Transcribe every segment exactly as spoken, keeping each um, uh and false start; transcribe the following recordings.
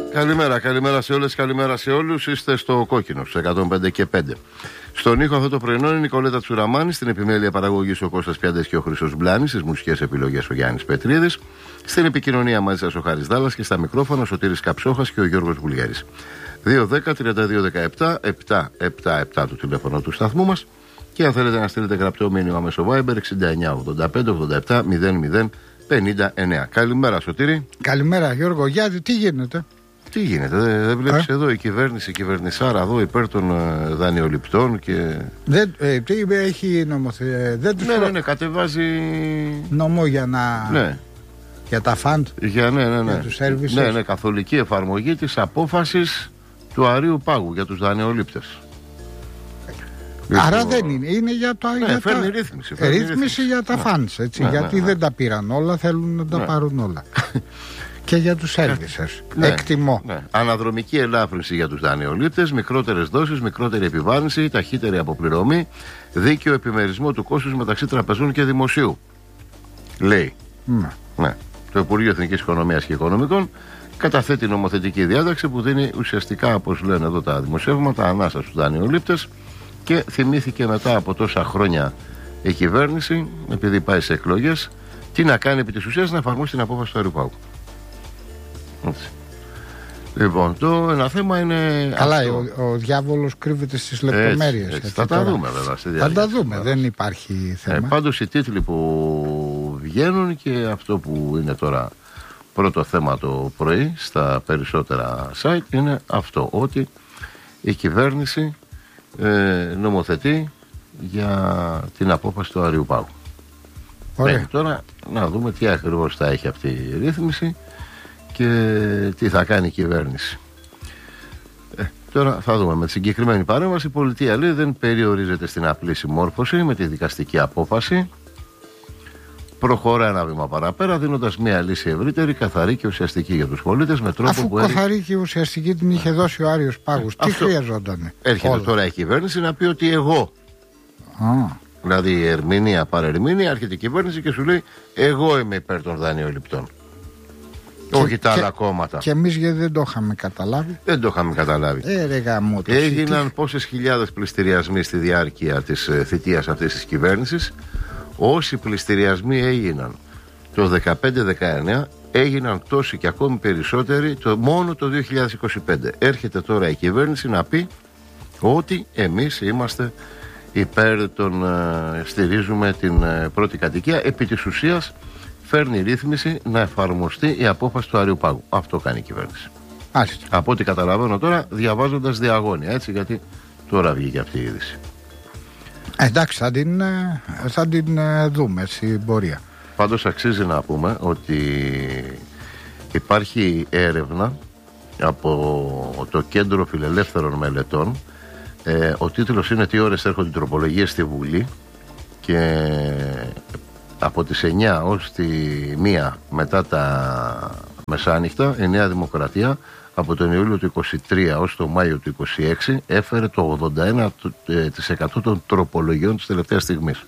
Καλημέρα, καλημέρα σε όλες, καλημέρα σε όλους. Είστε στο Κόκκινο, στους εκατόν πέντε και πέντε. Στον ήχο αυτό το πρωινό είναι η Νικολέτα Τσουραμάνη, στην επιμέλεια παραγωγής ο Κώστας Πιάντες και ο Χρήστος Μπλάνης, στις μουσικές επιλογές ο Γιάννης Πετρίδης, στην επικοινωνία μαζί σας ο Χάρης Δάλλας και στα μικρόφωνα ο Σωτήρης Καψόχας και ο Γιώργος Βουλγέρης. δύο δέκα τριάντα δύο δεκαεπτά επτακόσια εβδομήντα επτά το τηλέφωνο του σταθμού μας και αν θέλετε να στείλετε γραπτό μήνυμα μέσω Viber εξήντα εννιά ογδόντα πέντε ογδόντα επτά μηδέν μηδέν πενήντα εννέα. Καλημέρα Σωτήρη. Καλημέρα Γιώργο. Γιάννη, τι γίνεται? Τι γίνεται, δεν δε βλέπεις ε? εδώ η κυβέρνηση, η κυβερνησάρα εδώ υπέρ των ε, δανειοληπτών και... Δεν, ε, τι έχει νομοθεσία, δεν τους ναι, προ... ναι, ναι, κατεβάζει... Νόμο για να... Ναι. Για τα φαντ, για, ναι, ναι, ναι. για τους services. Ναι, ναι, καθολική εφαρμογή της απόφασης του Αρείου Πάγου για τους δανειολήπτες. Άρα δεν είναι, είναι για το... Ναι, για φέρνει τα... ρύθμιση. Φέρνει ρύθμιση ρύθμιση για τα ναι. funds, έτσι, Ναι, γιατί ναι, ναι. δεν τα πήραν όλα, θέλουν να τα ναι. πάρουν όλα. Και για τους services. Ναι, Εκτιμώ. Ναι. Αναδρομική ελάφρυνση για τους δανειολήπτες, μικρότερες δόσεις, μικρότερη επιβάρυνση, ταχύτερη αποπληρωμή, δίκαιο επιμερισμό του κόστους μεταξύ τραπεζών και δημοσίου. Λέει. Ναι. Ναι. Το Υπουργείο Εθνικής Οικονομίας και Οικονομικών καταθέτει νομοθετική διάταξη που δίνει ουσιαστικά, όπως λένε εδώ τα δημοσιεύματα, ανάσα στους δανειολήπτες και θυμήθηκε μετά από τόσα χρόνια η κυβέρνηση, επειδή πάει σε εκλογές, τι να κάνει επί της ουσίας, να εφαρμόσει την απόφαση του Αρείου Πάγου. Έτσι. Λοιπόν, το ένα θέμα είναι. Καλά, αυτό. ο, ο διάβολος κρύβεται στις λεπτομέρειες. Έτσι, έτσι. Θα τα δούμε βέβαια στη Θα τα δούμε, μας. δεν υπάρχει θέμα. Ε, πάντως οι τίτλοι που βγαίνουν και αυτό που είναι τώρα πρώτο θέμα το πρωί στα περισσότερα site είναι αυτό, ότι η κυβέρνηση ε, νομοθετεί για την απόφαση του Αρείου Πάγου. Ε, τώρα να δούμε τι ακριβώς θα έχει αυτή η ρύθμιση και τι θα κάνει η κυβέρνηση. Ε, τώρα θα δούμε. Με τη συγκεκριμένη παρέμβαση η πολιτεία, λέει, δεν περιορίζεται στην απλή συμμόρφωση με τη δικαστική απόφαση. Προχωρά ένα βήμα παραπέρα, δίνοντας μια λύση ευρύτερη, καθαρή και ουσιαστική για τους πολίτες με τρόπο Αφού που. Αφού καθαρή και ουσιαστική την είχε δώσει ο Άριος Πάγους, τι αυτό χρειαζόταν? Έρχεται όλα. Τώρα η κυβέρνηση να πει ότι εγώ. Α. Δηλαδή η ερμηνεία παρερμηνεία, έρχεται η κυβέρνηση και σου λέει εγώ είμαι υπέρ των δανειοληπτών. Και, όχι τα άλλα κόμματα. Και εμείς γιατί δεν το είχαμε καταλάβει. Δεν το είχαμε καταλάβει. Ε, ρε γαμώ, το έγιναν τι... πόσες χιλιάδες πληστηριασμοί στη διάρκεια της ε, θητείας αυτής της κυβέρνησης. Όσοι πληστηριασμοί έγιναν το δεκαπέντε δεκαεννέα, έγιναν τόσοι και ακόμη περισσότεροι το, μόνο το δύο χιλιάδες είκοσι πέντε. Έρχεται τώρα η κυβέρνηση να πει ότι εμείς είμαστε υπέρ των ε, στηρίζουμε την ε, πρώτη κατοικία. Επί της ουσίας φέρνει ρύθμιση να εφαρμοστεί η απόφαση του Αρείου Πάγου. Αυτό κάνει η κυβέρνηση. Άσχετα. Από ό,τι καταλαβαίνω τώρα, διαβάζοντας διαγώνια, έτσι, γιατί τώρα βγήκε αυτή η είδηση. Εντάξει, θα την, θα την δούμε στην πορεία. Πάντως αξίζει να πούμε ότι υπάρχει έρευνα από το Κέντρο Φιλελεύθερων Μελετών. Ε, ο τίτλος είναι «Τι ώρες έρχονται οι τροπολογίες στη Βουλή» και από τις εννιά ως τη μία μετά τα μεσάνυχτα η Νέα Δημοκρατία από τον Ιούλιο του είκοσι τρία ως τον Μάιο του είκοσι έξι έφερε το ογδόντα ένα τοις εκατό των τροπολογιών της τελευταίας στιγμής.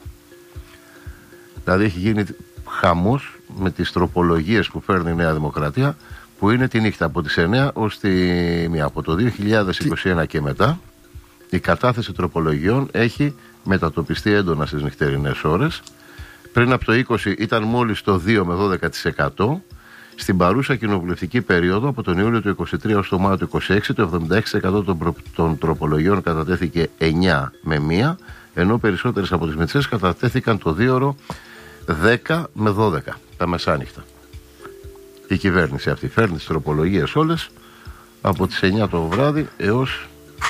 Δηλαδή έχει γίνει χαμός με τις τροπολογίες που φέρνει η Νέα Δημοκρατία, που είναι τη νύχτα από τις εννιά ως τη μία. Από το δύο χιλιάδες είκοσι ένα και μετά η κατάθεση τροπολογιών έχει μετατοπιστεί έντονα στις νυχτερινές ώρες. Πριν από το είκοσι ήταν μόλις το δύο με δώδεκα τοις εκατό. Στην παρούσα κοινοβουλευτική περίοδο από τον Ιούλιο του είκοσι τρία ως τον Μάιο του είκοσι έξι το εβδομήντα έξι τοις εκατό των, προ... των τροπολογιών κατατέθηκε εννιά με μία, ενώ περισσότερες από τις μισές κατατέθηκαν το δύο ώρο δέκα με δώδεκα τα μεσάνυχτα. Η κυβέρνηση αυτή φέρνει τις τροπολογίες όλες από τις εννιά το βράδυ έως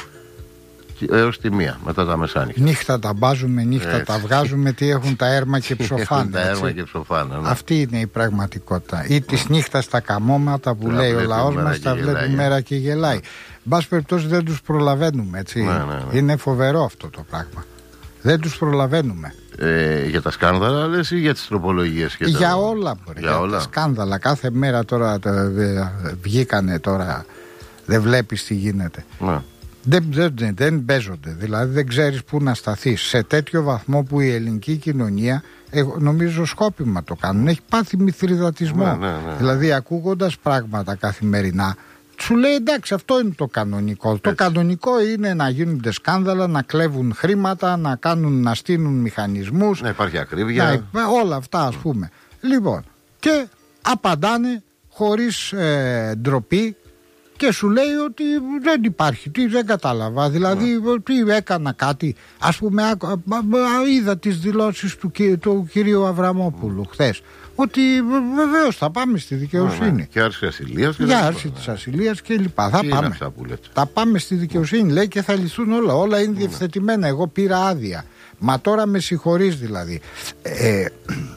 έως τη μία μετά τα μεσάνυχτα. Νύχτα τα μπάζουμε, νύχτα έτσι τα βγάζουμε, τι έχουν τα έρμα και ψοφάνε. τα έρμα και ψοφάνε, ναι. Αυτή είναι η πραγματικότητα. Ή τη νύχτα τα καμώματα που τα λέει ο λαός μας, τα βλέπει μέρα και γελάει. Μπας περιπτώσει δεν τους προλαβαίνουμε, έτσι. Ναι, ναι, ναι. Είναι φοβερό αυτό το πράγμα. Δεν τους προλαβαίνουμε. Ε, για τα σκάνδαλα λες ή για τις τροπολογίες? Και για τα... όλα, μπορεί, για, για όλα. Τα σκάνδαλα. Κάθε μέρα τώρα τα, βγήκανε τώρα, δεν βλέπεις τι γίνεται. Ναι. Δεν, δεν, δεν παίζονται, δηλαδή δεν ξέρεις πού να σταθείς σε τέτοιο βαθμό που η ελληνική κοινωνία, εγώ, νομίζω σκόπιμα το κάνουν, έχει πάθει μυθριδατισμό. Ναι, ναι, ναι. Δηλαδή ακούγοντας πράγματα καθημερινά σου λέει εντάξει, αυτό είναι το κανονικό. Έτσι. Το κανονικό είναι να γίνονται σκάνδαλα, να κλέβουν χρήματα, να, κάνουν, να στείνουν μηχανισμούς, να υπάρχει ακρίβεια, να, όλα αυτά ας πούμε. Λοιπόν, και απαντάνε χωρίς ε, ντροπή και σου λέει ότι δεν υπάρχει, τι, δεν κατάλαβα, δηλαδή yeah. τι έκανα κάτι, ας πούμε. Είδα τις δηλώσεις του, του κυρίου Αβραμόπουλου χθες, ότι βεβαίως θα πάμε στη δικαιοσύνη. Yeah, και άρση ασυλίας και για άρση της ασυλίας και λοιπά. Θα πάμε. Θα πάμε στη δικαιοσύνη, yeah. λέει, και θα λυθούν όλα. Όλα είναι yeah. διευθετημένα. Εγώ πήρα άδεια. Μα τώρα με συγχωρείς δηλαδή. Ε, ε,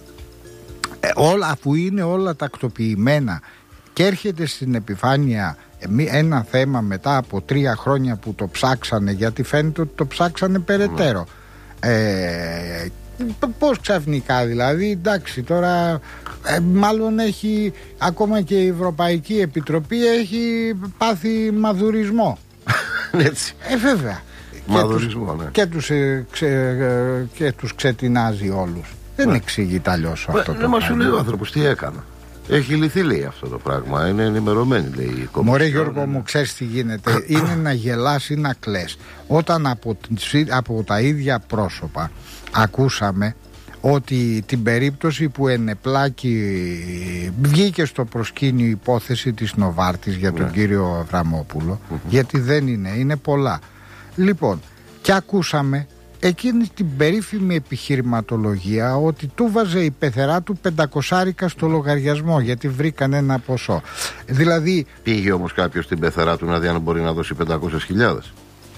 όλα, αφού είναι όλα τακτοποιημένα και έρχεται στην επιφάνεια ένα θέμα μετά από τρία χρόνια που το ψάξανε, γιατί φαίνεται ότι το ψάξανε περαιτέρω. Mm. Ε, πώς ξαφνικά δηλαδή, εντάξει τώρα ε, μάλλον έχει ακόμα και η Ευρωπαϊκή Επιτροπή έχει πάθει μαδουρισμό. Έτσι. Ε βέβαια. Μαδουρισμό, και τους, ναι. και, τους, ε, ξε, ε, και τους ξετινάζει όλους. Δεν ναι. εξηγείται αλλιώς αυτό ναι, το μα σου λέει ο άνθρωπος τι έκανα. Έχει λυθεί, λέει, αυτό το πράγμα. Είναι ενημερωμένη, λέει, η Κομισιόν. Μωρέ Γιώργο μου, ξέρεις τι γίνεται. Είναι να γελάς ή να κλαις. Όταν από, από τα ίδια πρόσωπα ακούσαμε ότι την περίπτωση που ενεπλάκη βγήκε στο προσκήνιο υπόθεση της Νοβάρτης για τον ναι. κύριο Αβραμόπουλο, mm-hmm. γιατί δεν είναι, είναι πολλά. Λοιπόν, και ακούσαμε εκείνη την περίφημη επιχειρηματολογία ότι του βάζε η πεθερά του πεντακοσάρικα στο λογαριασμό γιατί βρήκαν ένα ποσό. Δηλαδή, πήγε όμως κάποιος στην πεθερά του να δει αν μπορεί να δώσει πεντακόσιες χιλιάδες.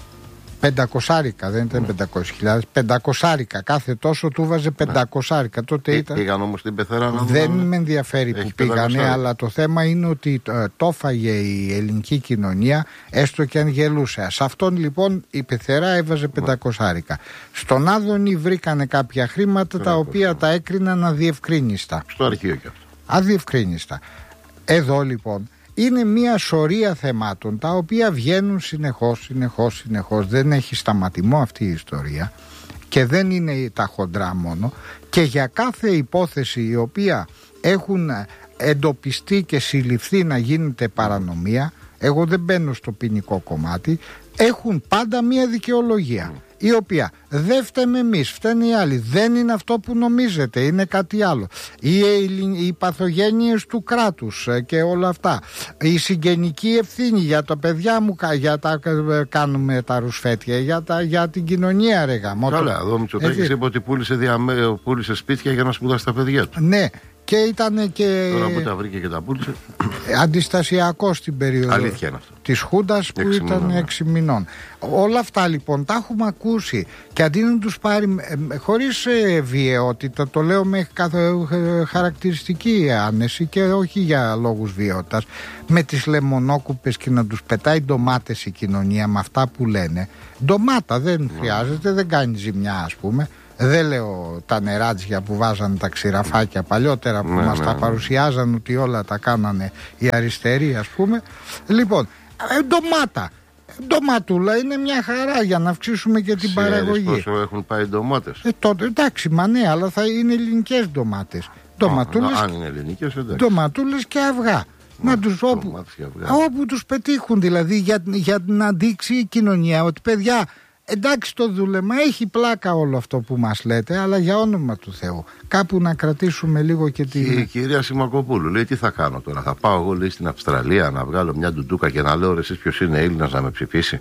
Πεντακοσάρικα, δεν ήταν πεντακόσιες χιλιάδες. Πεντακοσάρικα, κάθε τόσο του βάζε πεντακοσάρικα. Τότε ήταν... Πήγαν όμως στην πεθερά να δουν. Δεν με ενδιαφέρει που πήγανε, αλλά το θέμα είναι ότι ε, το έφαγε η ελληνική κοινωνία, έστω και αν γελούσε. Σε αυτόν λοιπόν η πεθερά έβαζε πεντακοσάρικα. Στον Άδωνη βρήκανε κάποια χρήματα τα οποία τα έκριναν αδιευκρίνιστα. Στο αρχείο και αυτό. Αδιευκρίνιστα. Εδώ λοιπόν είναι μια σωρία θεμάτων τα οποία βγαίνουν συνεχώς, συνεχώς, συνεχώς. Δεν έχει σταματημό αυτή η ιστορία και δεν είναι τα χοντρά μόνο, και για κάθε υπόθεση η οποία έχουν εντοπιστεί και συλληφθεί να γίνεται παρανομία, εγώ δεν μπαίνω στο ποινικό κομμάτι, έχουν πάντα μια δικαιολογία η οποία δεν φταίμε εμείς, φταίνε οι άλλοι, δεν είναι αυτό που νομίζετε, είναι κάτι άλλο, οι, οι παθογένειες του κράτους και όλα αυτά, η συγγενική ευθύνη για τα παιδιά μου, για τα κάνουμε τα ρουσφέτια, για, τα, για την κοινωνία ρε γαμώτο. Καλά, εδώ Μητσοτάκης είπε ότι πούλησε, διαμε... πούλησε σπίτια για να σπουδάσει τα παιδιά του. Ναι. Και ήταν και. Τώρα που τα βρήκε και τα πούλησε. Αντιστασιακό στην περίοδο της Χούντας που έξι ήταν μηνών. έξι μηνών. Όλα αυτά λοιπόν τα έχουμε ακούσει. Και αντί να τους πάρει ε, χωρίς ε, βιαιότητα, το λέω με καθε, ε, χαρακτηριστική άνεση και όχι για λόγους βιαιότητας, με τις λεμονόκουπες και να τους πετάει ντομάτες η κοινωνία με αυτά που λένε. Ντομάτα δεν χρειάζεται, δεν κάνει ζημιά ας πούμε. Δεν λέω τα νεράτζια που βάζανε τα ξηραφάκια παλιότερα που ναι, μας ναι, τα παρουσιάζαν ότι όλα τα κάνανε οι αριστεροί ας πούμε. Λοιπόν, ε, ντομάτα. Ντοματούλα είναι μια χαρά για να αυξήσουμε και την Ξέρεις παραγωγή. Πόσο έχουν πάει ντομάτες. Ε, τότε, εντάξει, μα ναι, αλλά θα είναι ελληνικές ντομάτες. Ντοματούλες, αν είναι ελληνικές, εντάξει. Ντοματούλες και αυγά. Μα, να τους, όπου, όπου τους πετύχουν δηλαδή, για, για να δείξει η κοινωνία ότι παιδιά, εντάξει το δούλεμα, έχει πλάκα όλο αυτό που μας λέτε, αλλά για όνομα του Θεού κάπου να κρατήσουμε λίγο και τη... Η κυρία Σιμακοπούλου λέει τι θα κάνω τώρα, θα πάω εγώ λέει στην Αυστραλία να βγάλω μια ντουντούκα και να λέω ρε εσείς ποιος είναι Έλληνας να με ψηφίσει.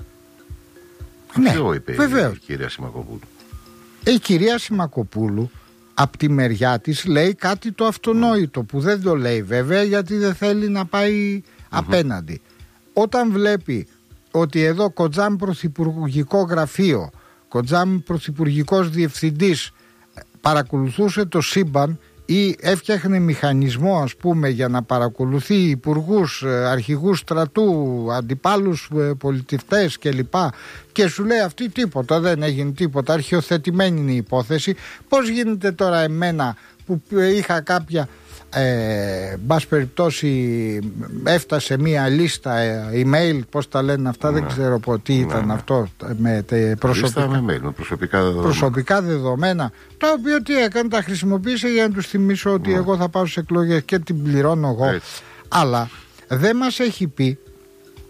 Ναι, αυτό είπε βεβαίως. Η κυρία Σιμακοπούλου. Η κυρία Σιμακοπούλου από τη μεριά της λέει κάτι το αυτονόητο, που δεν το λέει βέβαια γιατί δεν θέλει να πάει απέναντι. Mm-hmm. Όταν βλέπει ότι εδώ Κοτζάμ πρωθυπουργικό γραφείο, Κοτζάμ πρωθυπουργικός διευθυντής παρακολουθούσε το σύμπαν ή έφτιαχνε μηχανισμό ας πούμε για να παρακολουθεί υπουργούς, αρχηγούς στρατού, αντιπάλους πολιτευτές κλπ, και σου λέει αυτή τίποτα, δεν έγινε τίποτα, αρχιοθετημένη είναι η υπόθεση. Πώς γίνεται τώρα εμένα που είχα κάποια Ε, μπας περιπτώσει έφτασε μία λίστα email, πώς τα λένε αυτά, ναι, δεν ξέρω πω, τι ήταν ναι, αυτό με τε, προσωπικά, με mail, με προσωπικά, δεδομένα. προσωπικά δεδομένα, τα οποία τι έκανε, τα χρησιμοποίησε για να τους θυμίσω ότι ναι, εγώ θα πάω στις εκλογές και την πληρώνω εγώ. Έτσι. Αλλά δεν μας έχει πει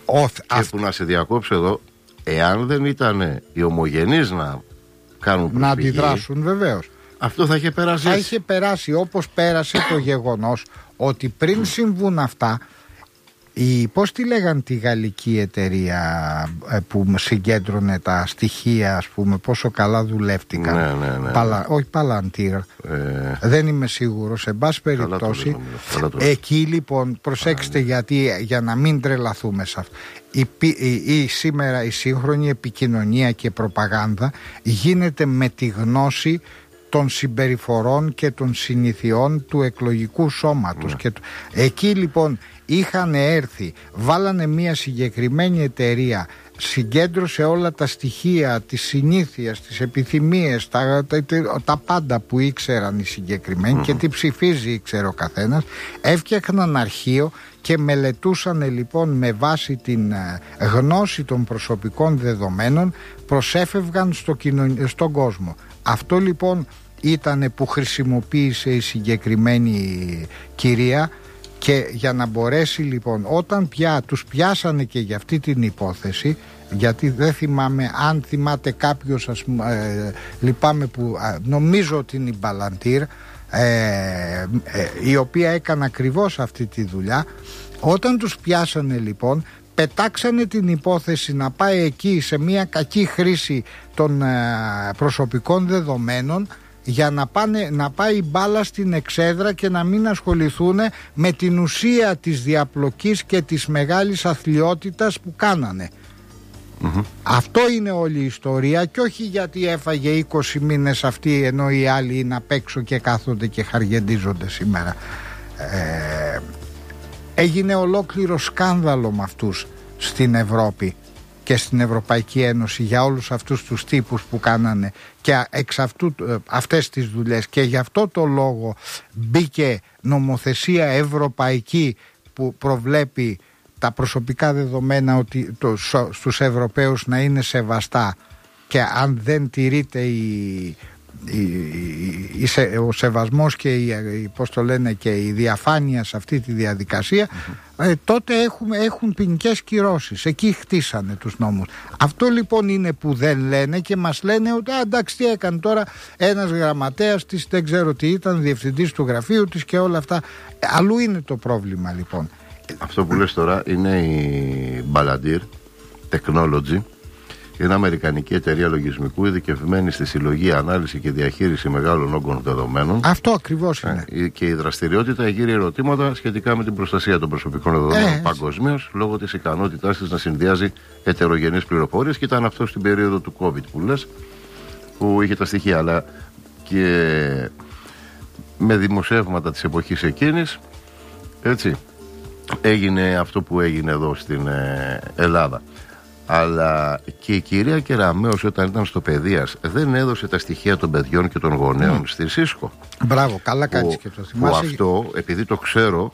Ο, και αυ... που να σε διακόψω εδώ, εάν δεν ήταν οι ομογενείς να κάνουν προσφυγή, να αντιδράσουν, βεβαίως, αυτό θα είχε περάσει. Θα είχε περάσει όπως πέρασε το γεγονός ότι πριν συμβούν αυτά, η, πώς τη λέγαν τη γαλλική εταιρεία που συγκέντρωνε τα στοιχεία, ας πούμε, πόσο καλά δουλεύτηκαν. Ναι, ναι, ναι. Παλα, όχι Παλαντήρ, ε... δεν είμαι σίγουρος, σε πάση περιπτώσει. Εκεί λοιπόν, προσέξτε, ναι, ναι. γιατί για να μην τρελαθούμε σε αυτό. Η, η, η, σήμερα η σύγχρονη επικοινωνία και προπαγάνδα γίνεται με τη γνώση των συμπεριφορών και των συνηθιών του εκλογικού σώματος. Ναι. Και του... Εκεί λοιπόν είχαν έρθει, βάλανε μια συγκεκριμένη εταιρεία, συγκέντρωσε όλα τα στοιχεία της συνήθειας, τις επιθυμίες, τα, τα, τα, τα πάντα που ήξεραν οι συγκεκριμένοι, mm-hmm. και τι ψηφίζει ήξερε ο καθένας, έφτιαχναν αρχείο και μελετούσαν λοιπόν με βάση την γνώση των προσωπικών δεδομένων, προσέφευγαν στο κοινο... στον κόσμο. Αυτό λοιπόν ήταν που χρησιμοποίησε η συγκεκριμένη κυρία. Και για να μπορέσει λοιπόν, όταν πια τους πιάσανε και για αυτή την υπόθεση, γιατί δεν θυμάμαι αν θυμάται κάποιος, ας πούμε, ε, λυπάμαι που ε, νομίζω ότι είναι η Μπαλαντήρ, ε, ε, η οποία έκανε ακριβώς αυτή τη δουλειά. Όταν τους πιάσανε λοιπόν, πετάξανε την υπόθεση να πάει εκεί σε μια κακή χρήση των ε, προσωπικών δεδομένων, για να, πάνε, να πάει μπάλα στην εξέδρα και να μην ασχοληθούν με την ουσία της διαπλοκής και της μεγάλης αθλιότητας που κάνανε. Mm-hmm. Αυτό είναι όλη η ιστορία, και όχι γιατί έφαγε είκοσι μήνες αυτή ενώ οι άλλοι είναι απ' έξω και κάθονται και χαργεντίζονται σήμερα. Ε, έγινε ολόκληρο σκάνδαλο με αυτούς στην Ευρώπη και στην Ευρωπαϊκή Ένωση, για όλους αυτούς τους τύπους που κάνανε και εξ αυτού, αυτές τις δουλειές, και γι' αυτό το λόγο μπήκε νομοθεσία ευρωπαϊκή που προβλέπει τα προσωπικά δεδομένα, ότι το, στους Ευρωπαίους να είναι σεβαστά, και αν δεν τηρείται η, η, η, η, ο σεβασμός και η, πώς το λένε, και η διαφάνεια σε αυτή τη διαδικασία, mm-hmm. ε, τότε έχουμε, έχουν ποινικές κυρώσεις. Εκεί χτίσανε τους νόμους. Αυτό λοιπόν είναι που δεν λένε, και μας λένε ότι α, εντάξει, τι έκανε τώρα ένας γραμματέας της, δεν ξέρω τι ήταν, διευθυντής του γραφείου της και όλα αυτά. Αλλού είναι το πρόβλημα λοιπόν. Αυτό που λες τώρα είναι η Balantir Technology. Είναι αμερικανική εταιρεία λογισμικού ειδικευμένη στη συλλογή, ανάλυση και διαχείριση μεγάλων όγκων δεδομένων. Αυτό ακριβώς είναι. Ε, και η δραστηριότητα εγείρει ερωτήματα σχετικά με την προστασία των προσωπικών δεδομένων ε, παγκοσμίως, λόγω της ικανότητάς της να συνδυάζει ετερογενείς πληροφορίες. Και ήταν αυτό στην περίοδο του COVID που λες, που είχε τα στοιχεία. Αλλά και με δημοσιεύματα της εποχής εκείνης, έτσι, έγινε αυτό που έγινε εδώ στην ε, Ελλάδα. Αλλά και η κυρία Κεραμέως, όταν ήταν στο Παιδείας, δεν έδωσε τα στοιχεία των παιδιών και των γονέων mm. στη Cisco. Μπράβο, καλά κάνεις και το θυμάσαι. Που αυτό, επειδή το ξέρω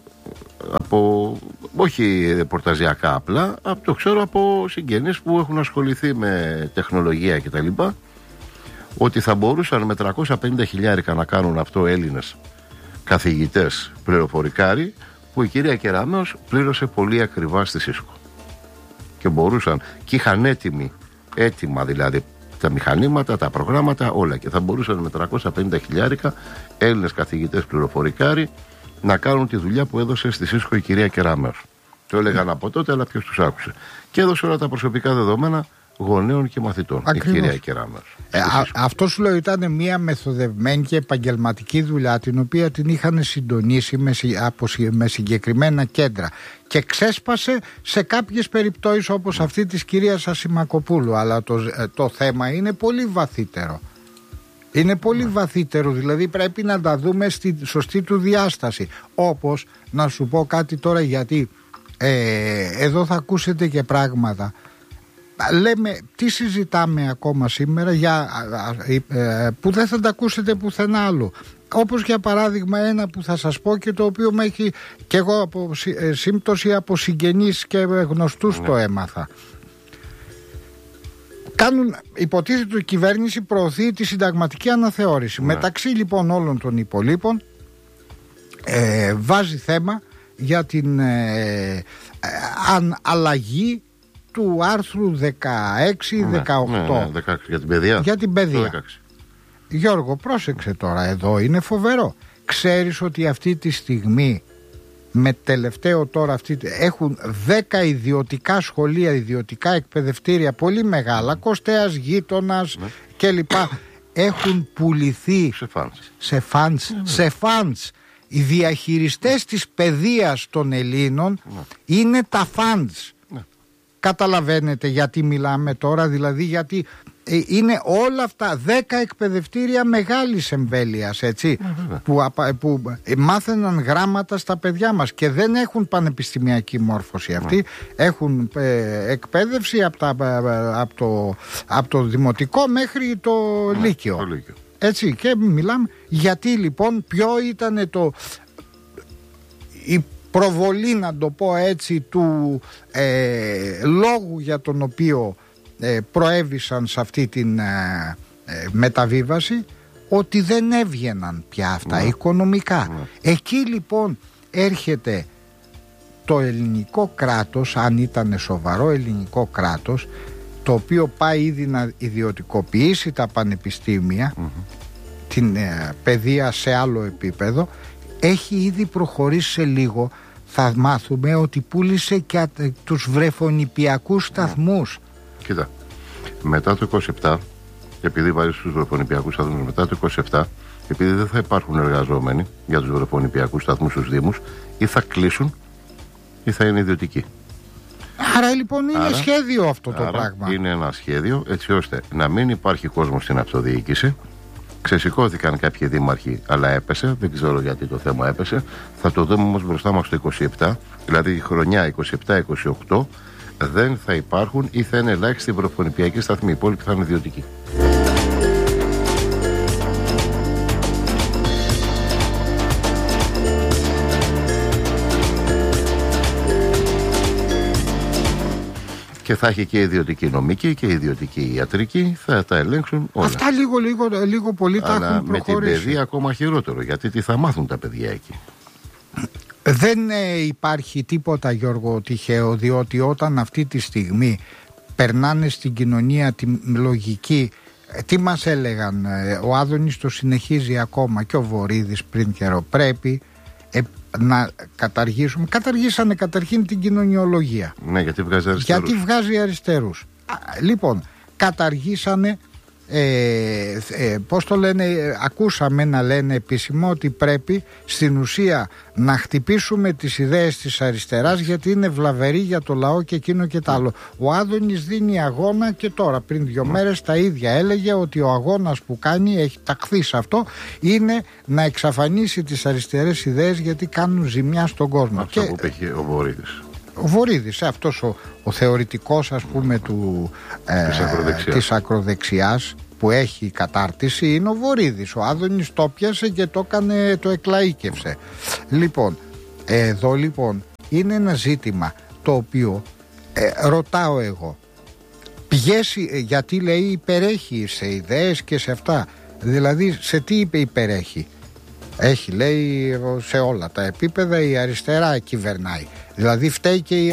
από, όχι ρεπορταζιακά απλά, το ξέρω από συγγενείς που έχουν ασχοληθεί με τεχνολογία κτλ., ότι θα μπορούσαν με τριακόσια πενήντα χιλιάρικα να κάνουν αυτό Έλληνες καθηγητές πληροφορικάροι, που η κυρία Κεραμέως πλήρωσε πολύ ακριβά στη Cisco. Και μπορούσαν, και είχαν έτοιμοι, έτοιμα δηλαδή τα μηχανήματα, τα προγράμματα, όλα, και θα μπορούσαν με τριακόσια πενήντα χιλιάρικα Έλληνες καθηγητές πληροφορικάροι να κάνουν τη δουλειά που έδωσε στη Cisco η κυρία Κεραμέως. Το έλεγαν από τότε, αλλά ποιος τους άκουσε. Και έδωσε όλα τα προσωπικά δεδομένα γονέων και μαθητών. Ακριβώς. Η κυρία Κεραμέως. Ε, α, αυτό σου λέω ήταν μια μεθοδευμένη και επαγγελματική δουλειά, την οποία την είχαν συντονίσει με, από, με συγκεκριμένα κέντρα, και ξέσπασε σε κάποιες περιπτώσεις όπως αυτή της κυρίας Ασημακοπούλου. Αλλά το, το θέμα είναι πολύ βαθύτερο. Είναι πολύ βαθύτερο, δηλαδή πρέπει να τα δούμε στη σωστή του διάσταση. Όπως, να σου πω κάτι τώρα, γιατί ε, εδώ θα ακούσετε και πράγματα. Λέμε, τι συζητάμε ακόμα σήμερα για, ε, που δεν θα τα ακούσετε πουθενά άλλο. Όπως για παράδειγμα ένα που θα σας πω, και το οποίο με έχει και εγώ από ε, σύμπτωση από συγγενείς και γνωστούς ναι. το έμαθα. Κάνουν, υποτίθεται η κυβέρνηση προωθεί τη συνταγματική αναθεώρηση. Ναι. Μεταξύ λοιπόν όλων των υπολείπων ε, βάζει θέμα για την ε, ε, αν, αλλαγή του άρθρου δεκαέξι δεκαοκτώ. Ναι, ναι, δεκαέξι για την παιδεία. Για την παιδεία. Γιώργο, πρόσεξε τώρα, εδώ είναι φοβερό. Ξέρεις ότι αυτή τη στιγμή, με τελευταίο τώρα αυτή, έχουν δέκα ιδιωτικά σχολεία, ιδιωτικά εκπαιδευτήρια πολύ μεγάλα, Κωστέας Γείτονας ναι. κλπ. Έχουν πουληθεί σε φαντς. Σε φαντς, ναι, ναι. σε φαντς. Οι διαχειριστές της παιδείας των Ελλήνων ναι. είναι τα φαντς. Ναι. Καταλαβαίνετε γιατί μιλάμε τώρα, δηλαδή γιατί είναι όλα αυτά δέκα εκπαιδευτήρια μεγάλης εμβέλειας, έτσι, ναι, που, που μάθαιναν γράμματα στα παιδιά μας και δεν έχουν πανεπιστημιακή μόρφωση αυτοί, ναι. έχουν ε, εκπαίδευση από, τα, από, το, από το δημοτικό μέχρι το, ναι, λύκειο. το λύκειο. Έτσι, και μιλάμε γιατί λοιπόν ποιο ήταν το η προβολή, να το πω έτσι, του ε, λόγου για τον οποίο ε, προέβησαν σε αυτή την ε, ε, μεταβίβαση, ότι δεν έβγαιναν πια αυτά ναι. οικονομικά. Ναι. Εκεί λοιπόν έρχεται το ελληνικό κράτος, αν ήταν σοβαρό ελληνικό κράτος, το οποίο πάει ήδη να ιδιωτικοποιήσει τα πανεπιστήμια, mm-hmm. την ε, παιδεία σε άλλο επίπεδο, έχει ήδη προχωρήσει σε λίγο. Θα μάθουμε ότι πούλησε και α, τους βρεφονιπιακούς σταθμούς. Κοίτα, μετά το είκοσι επτά, επειδή βάζει στους βρεφονιπιακούς σταθμούς μετά το είκοσι επτά, επειδή δεν θα υπάρχουν εργαζόμενοι για τους βρεφονιπιακούς σταθμούς στους Δήμους, ή θα κλείσουν ή θα είναι ιδιωτικοί. Άρα λοιπόν είναι άρα, σχέδιο αυτό το άρα πράγμα. Είναι ένα σχέδιο έτσι ώστε να μην υπάρχει κόσμος στην αυτοδιοίκηση. Ξεσηκώθηκαν κάποιοι δήμαρχοι, αλλά έπεσε. Δεν ξέρω γιατί το θέμα έπεσε. Θα το δούμε όμως μπροστά μας το είκοσι επτά, δηλαδή η χρονιά είκοσι επτά είκοσι οκτώ, δεν θα υπάρχουν ή θα είναι ελάχιστοι βρεφονιπιακοί σταθμοί. Οι υπόλοιποι θα είναι ιδιωτικοί. Και θα έχει και ιδιωτική νομική και ιδιωτική ιατρική, θα τα ελέγξουν όλα. Αυτά λίγο, λίγο, λίγο πολύ τα αλλά έχουν προχωρήσει. Με την παιδεία ακόμα χειρότερο, γιατί τι θα μάθουν τα παιδιά εκεί. Δεν ε, υπάρχει τίποτα, Γιώργο, τυχαίο, διότι όταν αυτή τη στιγμή περνάνε στην κοινωνία τη λογική, τι μας έλεγαν, ε, ο Άδωνης το συνεχίζει ακόμα και ο Βορίδης πριν καιρό, πρέπει ε, να καταργήσουμε. Καταργήσανε καταρχήν την κοινωνιολογία. Ναι, γιατί βγάζει αριστερούς. Γιατί βγάζει αριστερούς. Λοιπόν, καταργήσανε ε, ε, πώς το λένε, ε, ακούσαμε να λένε επίσημα ότι πρέπει στην ουσία να χτυπήσουμε τις ιδέες της αριστεράς, γιατί είναι βλαβερή για το λαό και εκείνο και τ' άλλο. Ο Άδωνης δίνει αγώνα και τώρα πριν δύο μέρες τα ίδια έλεγε ότι ο αγώνας που κάνει, έχει ταχθεί σε αυτό, είναι να εξαφανίσει τις αριστερές ιδέες γιατί κάνουν ζημιά στον κόσμο. Αυτό και, που είπε ο Βορίδης. Ο Βορίδης, αυτός ο, ο θεωρητικός, ας πούμε, του, ε, της, ακροδεξιάς. της ακροδεξιάς που έχει κατάρτιση, είναι ο Βορίδης. Ο Άδωνης το πιάσε και το έκανε, το εκλαΐκευσε. Λοιπόν, εδώ λοιπόν είναι ένα ζήτημα το οποίο ε, ρωτάω εγώ, πιέσει, γιατί λέει υπερέχει σε ιδέες και σε αυτά, δηλαδή σε τι είπε υπερέχει? Έχει, λέει, σε όλα τα επίπεδα η αριστερά κυβερνάει. Δηλαδή φταίει και η